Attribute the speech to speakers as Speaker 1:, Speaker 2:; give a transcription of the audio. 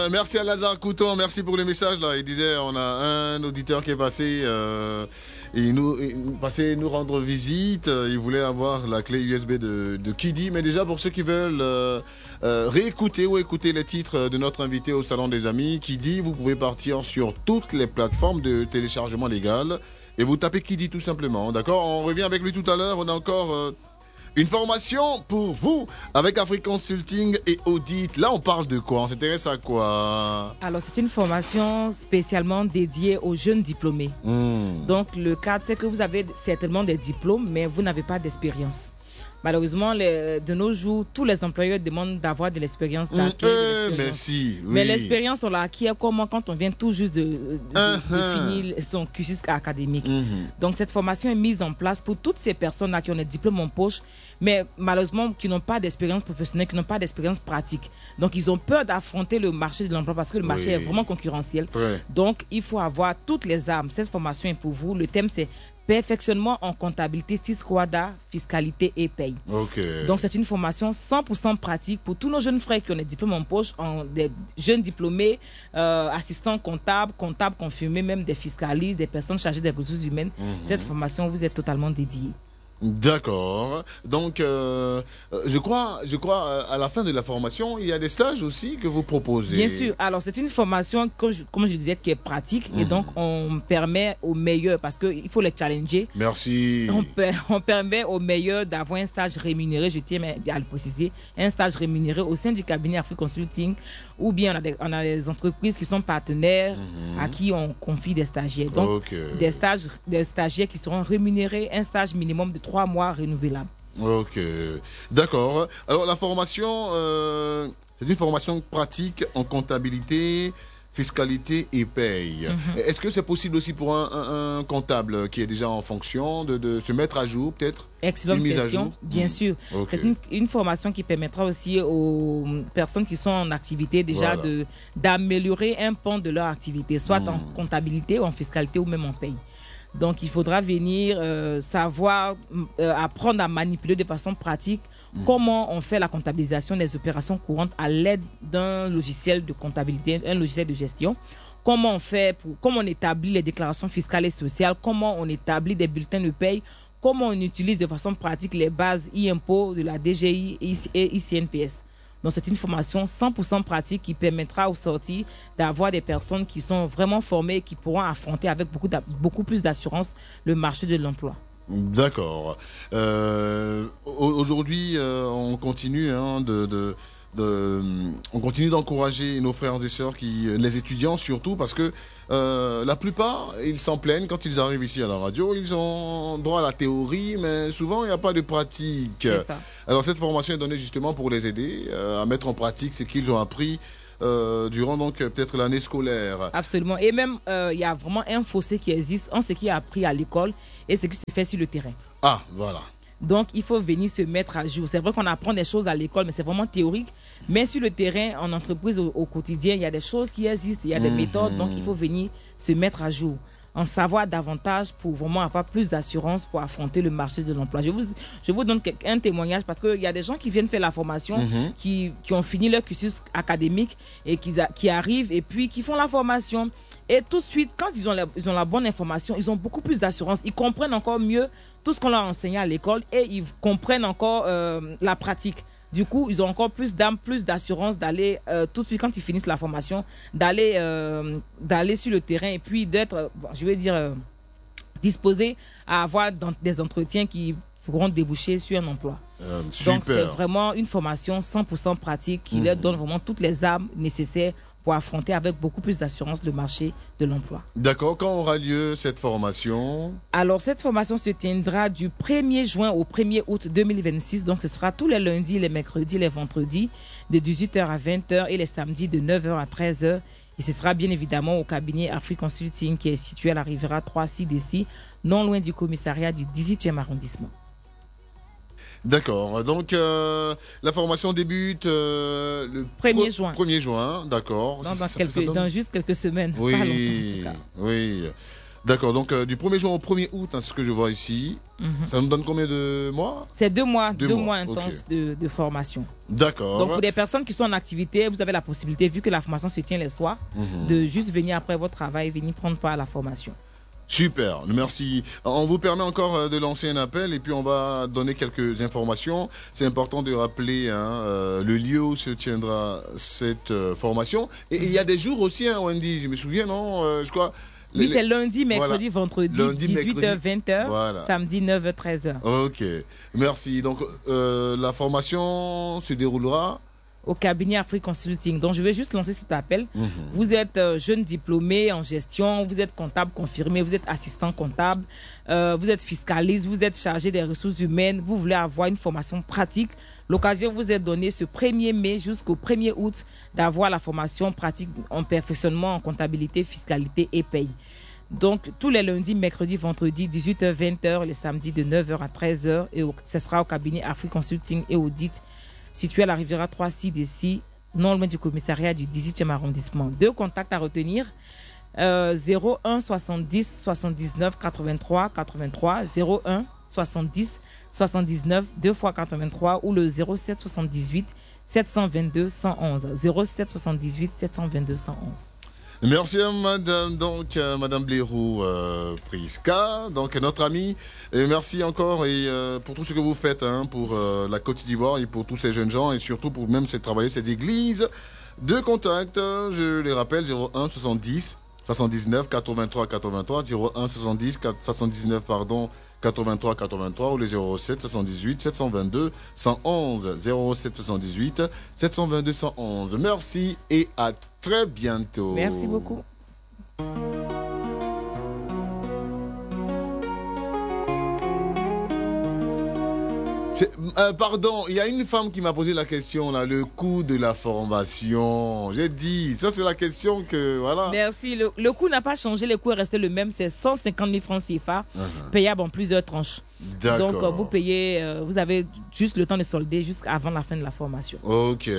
Speaker 1: Merci à Lazare Couton, merci pour le message là. Il disait on a un auditeur qui est passé il passait nous rendre visite. Il voulait avoir la clé USB de Kidi, mais déjà pour ceux qui veulent réécouter ou écouter les titres de notre invité au Salon des Amis, Kidi, vous pouvez partir sur toutes les plateformes de téléchargement légal et vous tapez Kidi tout simplement. D'accord, on revient avec lui tout à l'heure. On a encore une formation pour vous avec Afrique Consulting et Audit. Là, on parle de quoi? On s'intéresse à quoi?
Speaker 2: Alors, c'est une formation spécialement dédiée aux jeunes diplômés. Donc, le cadre, c'est que vous avez certainement des diplômes, mais vous n'avez pas d'expérience. Malheureusement, de nos jours, tous les employeurs demandent d'avoir de l'expérience, mais l'expérience, on l'a acquis comment quand on vient tout juste de finir son cursus académique. Donc, cette formation est mise en place pour toutes ces personnes-là qui ont des diplômes en poche, mais malheureusement, qui n'ont pas d'expérience professionnelle, qui n'ont pas d'expérience pratique. Donc, ils ont peur d'affronter le marché de l'emploi parce que le marché est vraiment concurrentiel. Donc, il faut avoir toutes les armes. Cette formation est pour vous. Le thème, c'est perfectionnement en comptabilité, Sisquada, fiscalité et paye. Donc, c'est une formation 100% pratique pour tous nos jeunes frères qui ont des diplômes en poche, des jeunes diplômés, assistants comptables, comptables confirmés, même des fiscalistes, des personnes chargées des ressources humaines. Cette formation vous est totalement dédiée.
Speaker 1: D'accord. Donc, je crois, à la fin de la formation, il y a des stages aussi que vous proposez.
Speaker 2: Bien sûr. Alors, c'est une formation, comme je disais, qui est pratique. Et donc, on permet aux meilleurs, parce qu'il faut les challenger.
Speaker 1: Merci.
Speaker 2: On permet aux meilleurs d'avoir un stage rémunéré, je tiens à le préciser, un stage rémunéré au sein du cabinet Afrique Consulting, ou bien on a des entreprises qui sont partenaires, à qui on confie des stagiaires. Donc, des stagiaires qui seront rémunérés, un stage minimum de 3 mois renouvelable.
Speaker 1: Ok, d'accord. Alors la formation, c'est une formation pratique en comptabilité, fiscalité et paye. Est-ce que c'est possible aussi pour un comptable qui est déjà en fonction de se mettre à jour peut-être?
Speaker 2: Excellente question, bien sûr. C'est une formation qui permettra aussi aux personnes qui sont en activité déjà d'améliorer un pan de leur activité, soit en comptabilité ou en fiscalité ou même en paye. Donc, il faudra venir savoir, apprendre à manipuler de façon pratique comment on fait la comptabilisation des opérations courantes à l'aide d'un logiciel de comptabilité, un logiciel de gestion. Comment on fait, comment on établit les déclarations fiscales et sociales, comment on établit des bulletins de paye, comment on utilise de façon pratique les bases e-impôts de la DGI et ICNPS. Donc, c'est une formation 100% pratique qui permettra au sorti d'avoir des personnes qui sont vraiment formées et qui pourront affronter avec beaucoup plus d'assurance le marché de l'emploi.
Speaker 1: D'accord. Aujourd'hui, on continue on continue d'encourager nos frères et sœurs, les étudiants surtout, parce que la plupart, ils s'en plaignent quand ils arrivent ici à la radio. Ils ont droit à la théorie, mais souvent, il n'y a pas de pratique. Alors, cette formation est donnée justement pour les aider à mettre en pratique ce qu'ils ont appris durant donc peut-être l'année scolaire.
Speaker 2: Absolument. Et même, il y a vraiment un fossé qui existe entre ce qui est appris à l'école et ce qui se fait sur le terrain.
Speaker 1: Ah, voilà.
Speaker 2: Donc, il faut venir se mettre à jour. C'est vrai qu'on apprend des choses à l'école, mais c'est vraiment théorique. Mais sur le terrain, en entreprise, au quotidien, il y a des choses qui existent, il y a des méthodes. Donc, il faut venir se mettre à jour, en savoir davantage pour vraiment avoir plus d'assurance pour affronter le marché de l'emploi. Je vous donne un témoignage parce qu'il y a des gens qui viennent faire la formation, qui ont fini leur cursus académique et qui arrivent et puis qui font la formation. Et tout de suite, quand ils ont la bonne information, ils ont beaucoup plus d'assurance. Ils comprennent encore mieux tout ce qu'on leur a enseigné à l'école et ils comprennent encore la pratique. Du coup, ils ont encore plus d'âme, plus d'assurance d'aller tout de suite, quand ils finissent la formation, d'aller sur le terrain et puis d'être, disposés à avoir des entretiens qui pourront déboucher sur un emploi. Donc, c'est vraiment une formation 100% pratique qui leur donne vraiment toutes les armes nécessaires pour affronter avec beaucoup plus d'assurance le marché de l'emploi.
Speaker 1: D'accord. Quand aura lieu cette formation?
Speaker 2: Alors, cette formation se tiendra du 1er juin au 1er août 2026. Donc, ce sera tous les lundis, les mercredis, les vendredis, de 18h à 20h et les samedis de 9h à 13h. Et ce sera bien évidemment au cabinet Afrique Consulting qui est situé à la Riviera 3C d'ici, non loin du commissariat du 18e arrondissement.
Speaker 1: D'accord. Donc, la formation débute le
Speaker 2: 1er juin.
Speaker 1: 1er juin, d'accord.
Speaker 2: Dans juste quelques semaines.
Speaker 1: Oui,
Speaker 2: pas longtemps, en tout cas.
Speaker 1: Oui. D'accord, donc du 1er juin au 1er août, hein, c'est ce que je vois ici. Ça nous donne combien de mois?
Speaker 2: C'est 2 mois, 2 mois intenses de formation.
Speaker 1: D'accord.
Speaker 2: Donc pour les personnes qui sont en activité, vous avez la possibilité, vu que la formation se tient les soirs, de juste venir après votre travail, venir prendre part à la formation.
Speaker 1: Super, merci. On vous permet encore de lancer un appel et puis on va donner quelques informations. C'est important de rappeler le lieu où se tiendra cette formation. Et il y a des jours aussi, Wendy, je me souviens, non, je crois.
Speaker 2: Oui, c'est lundi, mercredi, vendredi, 18h, 20h,
Speaker 1: voilà.
Speaker 2: Samedi, 9h, 13h.
Speaker 1: Ok, merci. Donc, la formation se déroulera
Speaker 2: au cabinet Afrique Consulting. Donc, je vais juste lancer cet appel. Vous êtes jeune diplômé en gestion, vous êtes comptable confirmé, vous êtes assistant comptable, vous êtes fiscaliste, vous êtes chargé des ressources humaines, vous voulez avoir une formation pratique. L'occasion vous est donnée ce 1er mai jusqu'au 1er août d'avoir la formation pratique en perfectionnement en comptabilité, fiscalité et paye. Donc, tous les lundis, mercredis, vendredis, 18h, 20h, les samedis de 9h à 13h. Et ce sera au cabinet Afrique Consulting et Audit, situé à la Riviera 3C d'ici, non loin du commissariat du 18e arrondissement. 2 contacts à retenir, 01 70 79 83 83, 01 70 79 2 fois 83 ou le 07 78 722 111, 07 78 722 111.
Speaker 1: Merci madame, donc madame Blérou Priska, donc notre amie, et merci encore et pour tout ce que vous faites pour la Côte d'Ivoire et pour tous ces jeunes gens et surtout pour même travailler cette église. 2 contacts, je les rappelle, 01 70 79 83 83, 01 70 79 83 83 ou les 07 78 722 111, 07 78 722 111. Merci et à très bientôt.
Speaker 2: Merci beaucoup.
Speaker 1: Pardon, il y a une femme qui m'a posé la question là, le coût de la formation. J'ai dit, ça c'est la question que voilà.
Speaker 2: Merci. Le coût n'a pas changé, le coût est resté le même, c'est 150 000 francs CFA, payable en plusieurs tranches. Donc vous payez, vous avez juste le temps de solder jusqu'avant la fin de la formation.
Speaker 1: Ok.